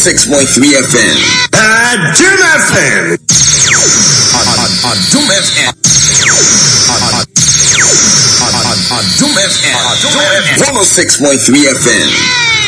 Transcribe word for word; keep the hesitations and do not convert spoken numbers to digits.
six point three F M. Uh, Doom F M. On, on, on Doom F M. On, on, on, on, on Doom F M. one oh six point three F M.